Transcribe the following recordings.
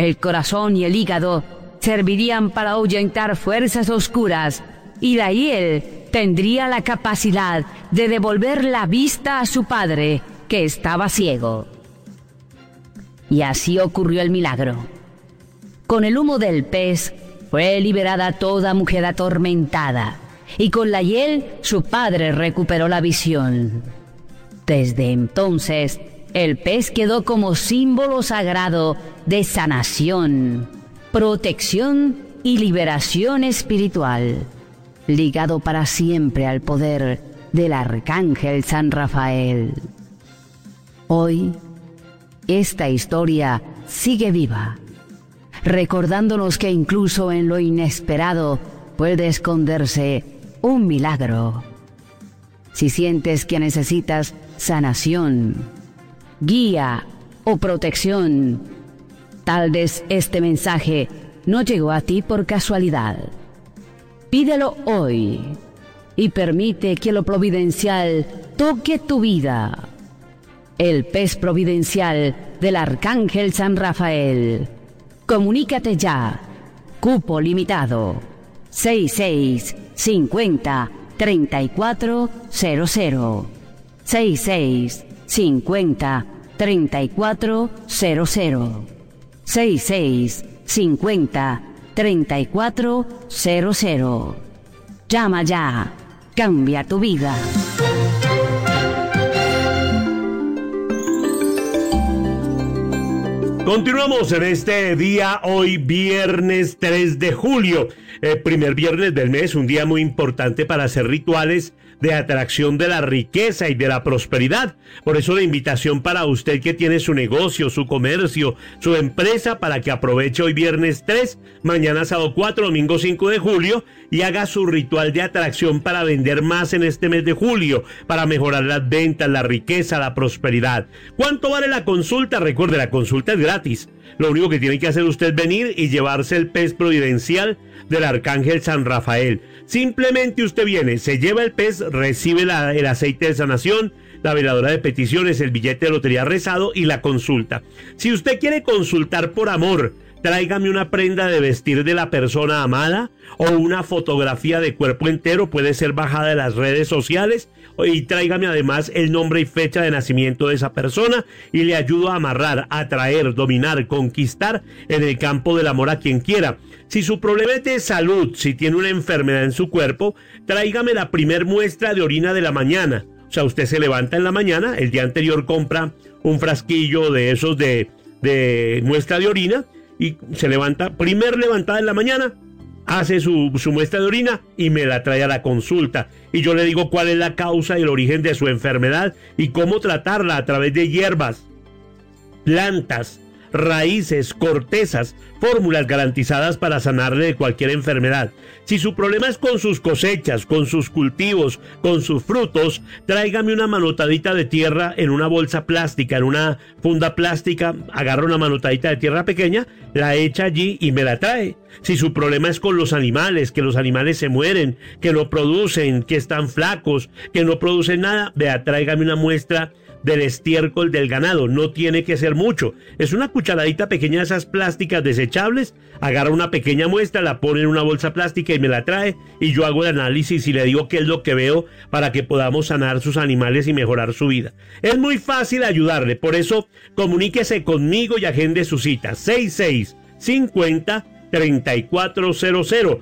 El corazón y el hígado servirían para ahuyentar fuerzas oscuras, y de ahí él tendría la capacidad de devolver la vista a su padre, que estaba ciego. Y así ocurrió el milagro. Con el humo del pez fue liberada toda mujer atormentada, y con la hiel su padre recuperó la visión. Desde entonces, el pez quedó como símbolo sagrado de sanación, protección y liberación espiritual, ligado para siempre al poder del arcángel San Rafael. Hoy, esta historia sigue viva, recordándonos que incluso en lo inesperado puede esconderse un milagro. Si sientes que necesitas sanación, guía o protección, tal vez este mensaje no llegó a ti por casualidad. Pídelo hoy y permite que lo providencial toque tu vida. El pez providencial del Arcángel San Rafael. Comunícate ya. Cupo limitado. 6650 3400. 6650 3400. 6650 3400. Llama ya. Cambia tu vida. Continuamos en este día, hoy viernes 3 de julio, el primer viernes del mes, un día muy importante para hacer rituales de atracción de la riqueza y de la prosperidad. Por eso la invitación para usted que tiene su negocio, su comercio, su empresa, para que aproveche hoy viernes 3, mañana sábado 4, domingo 5 de julio y haga su ritual de atracción para vender más en este mes de julio, para mejorar las ventas, la riqueza, la prosperidad. ¿Cuánto vale la consulta? Recuerde, la consulta es gratis. Lo único que tiene que hacer usted es venir y llevarse el pez providencial del Arcángel San Rafael. Simplemente usted viene, se lleva el pez, recibe el aceite de sanación, la veladora de peticiones, el billete de lotería rezado y la consulta. Si usted quiere consultar por amor, tráigame una prenda de vestir de la persona amada o una fotografía de cuerpo entero, puede ser bajada de las redes sociales, y tráigame además el nombre y fecha de nacimiento de esa persona y le ayudo a amarrar, atraer, dominar, conquistar en el campo del amor a quien quiera. Si su problema es de salud, si tiene una enfermedad en su cuerpo, tráigame la primer muestra de orina de la mañana. O sea, usted se levanta en la mañana, el día anterior compra un frasquillo de esos de muestra de orina y se levanta, primer levantada en la mañana, hace su muestra de orina y me la trae a la consulta. Y yo le digo cuál es la causa y el origen de su enfermedad y cómo tratarla a través de hierbas, plantas, raíces, cortezas, fórmulas garantizadas para sanarle de cualquier enfermedad. Si su problema es con sus cosechas, con sus cultivos, con sus frutos, tráigame una manotadita de tierra en una bolsa plástica, en una funda plástica, agarra una manotadita de tierra pequeña, la echa allí y me la trae. Si su problema es con los animales, que los animales se mueren, que no producen, que están flacos, que no producen nada, vea, tráigame una muestra del estiércol del ganado. No tiene que ser mucho, es una cucharadita pequeña de esas plásticas desechables, agarra una pequeña muestra, la pone en una bolsa plástica y me la trae y yo hago el análisis y le digo qué es lo que veo para que podamos sanar sus animales y mejorar su vida. Es muy fácil ayudarle, por eso comuníquese conmigo y agende su cita. 6650-3400,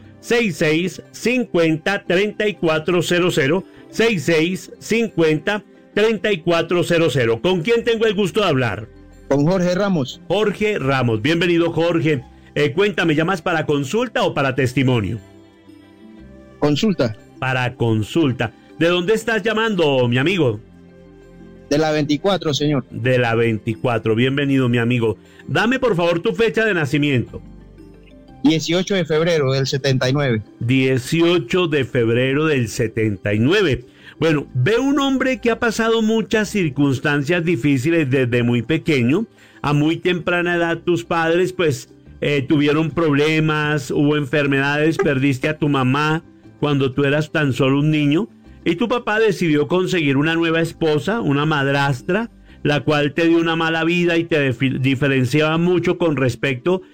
6650-3400, 6650-3400. ¿Con quién tengo el gusto de hablar? Con Jorge Ramos. Jorge Ramos, bienvenido Jorge. Cuéntame, ¿llamas para consulta o para testimonio? Consulta. Para consulta. ¿De dónde estás llamando, mi amigo? De la 24, señor. De la 24, bienvenido, mi amigo. Dame por favor tu fecha de nacimiento. 18 de febrero del 79. 18 de febrero del 79. Bueno, veo un hombre que ha pasado muchas circunstancias difíciles desde muy pequeño. A muy temprana edad tus padres pues tuvieron problemas, hubo enfermedades, perdiste a tu mamá cuando tú eras tan solo un niño. Y tu papá decidió conseguir una nueva esposa, una madrastra, la cual te dio una mala vida y te diferenciaba mucho con respecto